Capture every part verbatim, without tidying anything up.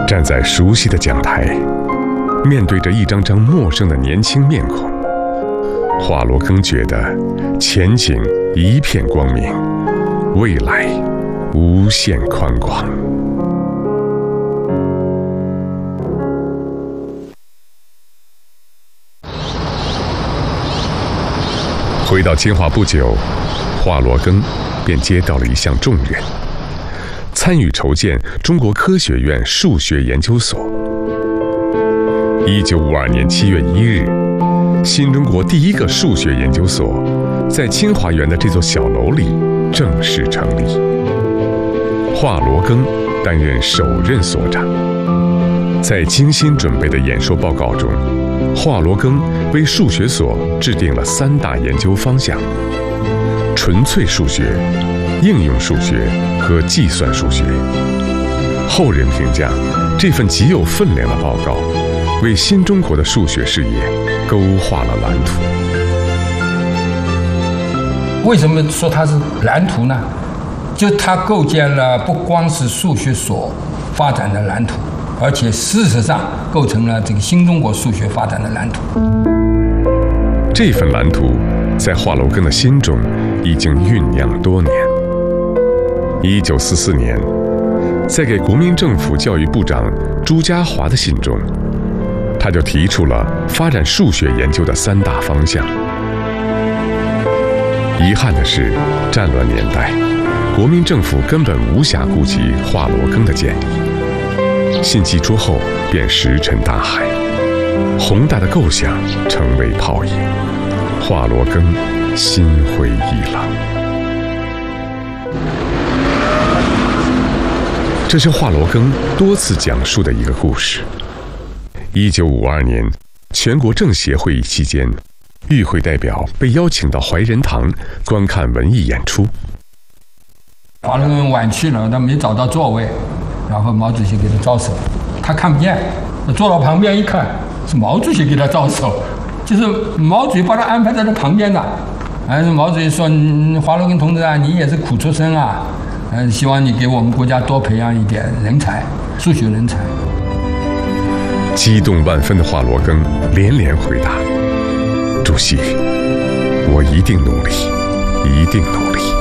站在熟悉的讲台，面对着一张张陌生的年轻面孔，华罗庚觉得前景一片光明，未来无限宽广。回到清华不久，华罗庚便接到了一项重任，参与筹建中国科学院数学研究所。一九五二年七月一日，新中国第一个数学研究所在清华园的这座小楼里正式成立。华罗庚担任首任所长。在精心准备的演说报告中，华罗庚为数学所制定了三大研究方向：纯粹数学、应用数学和计算数学。后人评价，这份极有分量的报告为新中国的数学事业勾画了蓝图。 为什么说它是蓝图呢？就它构建了不光是数学所发展的蓝图，而且事实上构成了这个新中国数学发展的蓝图。 这份蓝图在华罗庚的心中已经酝酿多年。一九四四年，在给国民政府教育部长朱家骅的信中，他就提出了发展数学研究的三大方向。遗憾的是，战乱年代，国民政府根本无暇顾及华罗庚的建议。信寄出后便石沉大海，宏大的构想成为泡影，华罗庚心灰意冷。这是华罗庚多次讲述的一个故事。一九五二年，全国政协会议期间，与会代表被邀请到怀仁堂观看文艺演出。 华罗庚晚去了，他没找到座位，然后毛主席给他招手，他看不见，坐到旁边一看，是毛主席给他招手，就是毛主席把他安排在他旁边的。哎，毛主席说：“华罗庚同志啊，你也是苦出身啊，嗯，希望你给我们国家多培养一点人才，数学人才。” 激动万分的华罗庚连连回答：“主席，我一定努力，一定努力。”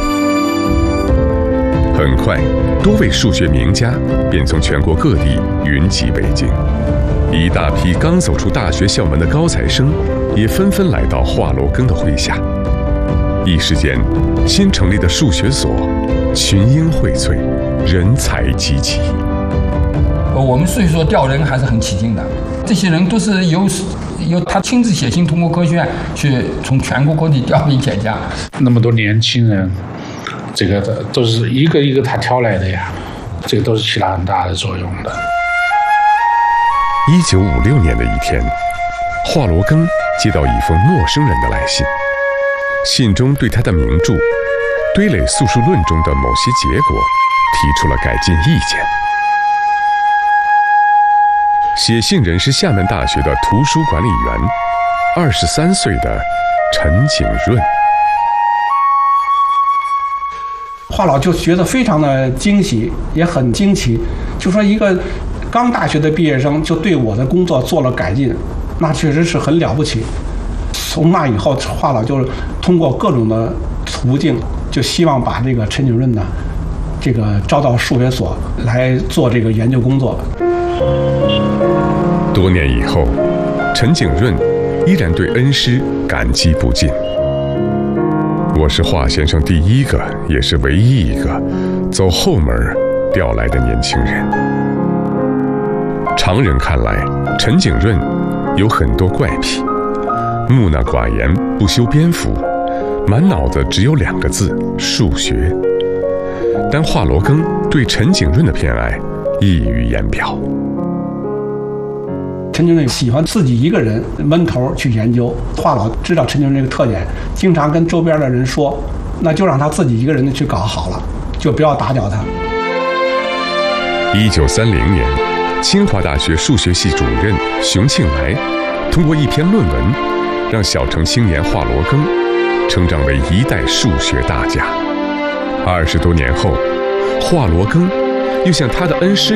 很快，多位数学名家便从全国各地云集北京，一大批刚走出大学校门的高材生也纷纷来到华罗庚的麾下。一时间，新成立的数学所群英荟萃，人才济济。 我们数学所调人还是很起劲的，这些人都是由由他亲自写信通过科学院去从全国各地调兵遣将。 那么多年轻人，这个都是一个一个他挑来的呀，这个都是起了很大的作用的。 一九五六年的一天，华罗庚接到一封陌生人的来信，信中对他的名著《堆垒素数论》中的某些结果提出了改进意见。写信人是厦门大学的图书管理员，二十三岁的陈景润。 华老就觉得非常的惊喜，也很惊奇，就说一个刚大学的毕业生就对我的工作做了改进，那确实是很了不起。从那以后，华老就是通过各种的途径，就希望把这个陈景润呢，这个招到数学所来做这个研究工作。 多年以后，陈景润依然对恩师感激不尽。我是华先生第一个，也是唯一一个走后门调来的年轻人。常人看来，陈景润有很多怪癖，木讷寡言，不修边幅，满脑子只有两个字：数学。但华罗庚对陈景润的偏爱溢于言表。 陈景润喜欢自己一个人闷头去研究，华老知道陈景润这个特点，经常跟周边的人说，那就让他自己一个人去搞好了，就不要打搅他。 一九三零年，清华大学数学系主任熊庆来通过一篇论文，让小城青年华罗庚成长为一代数学大家。二十多年后，华罗庚又像他的恩师